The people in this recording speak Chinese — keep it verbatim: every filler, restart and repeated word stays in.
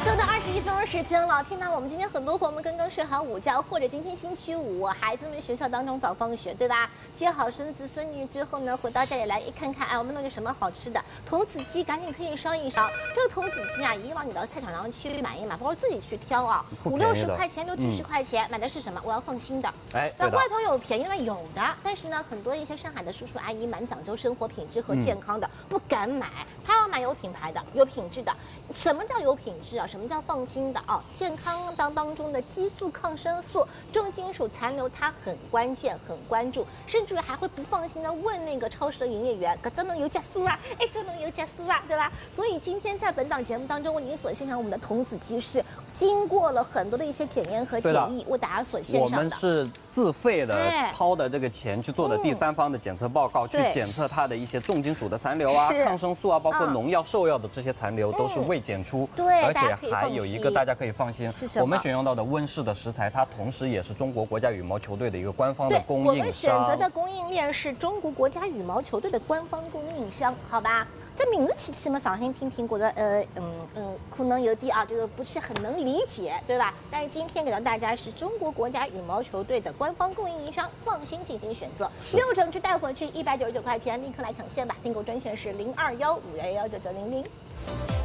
就到二十一分钟时间了，听到我们今天很多朋友们刚刚睡好午觉，或者今天星期五，孩子们学校当中早放学，对吧？接好孙子孙女之后呢，回到家里来一看看，哎，我们弄个什么好吃的？童子鸡，赶紧可以烧一烧。这个童子鸡啊，以往你到菜场上去买一买，包括自己去挑啊，五六十块钱、六七十块钱，买的是什么？我要放心的。 哎， 那外头有便宜的有的，但是呢，很多一些上海的叔叔阿姨蛮讲究生活品质和健康的，不敢买，他要买有品牌的、有品质的。什么叫有品质啊？什么叫放心的啊？健康当当中的激素、抗生素、重金属残留，它很关键、很关注，甚至于还会不放心的问那个超市的营业员：“可这能有加素啊？哎，这能有加素啊？对吧？”所以今天在本档节目当中，为您所献上我们的童子鸡是经过了很多的一些检验和检疫，为大家所献上的。 我们是自费的掏的这个钱去做的第三方的检测报告，去检测它的一些重金属的残留啊、抗生素啊，包括农药、兽药的这些残留都是未检出。 对， 而且还有一个大家可以放心， 是什么？ 我们选用到的温室的食材，它同时也是中国国家羽毛球队的一个官方的供应商。 我们选择的供应链是中国国家羽毛球队的官方供应商，好吧？这名字起起嘛，上先听听，觉得呃嗯嗯，可能有点啊，这个不是很能理解，对吧？但是今天给到大家是中国国家羽毛球队的官方供应商，放心进行选择，六整只带回去一百九十九块钱，立刻来抢现吧！订购专线是零二幺五幺幺九九零零。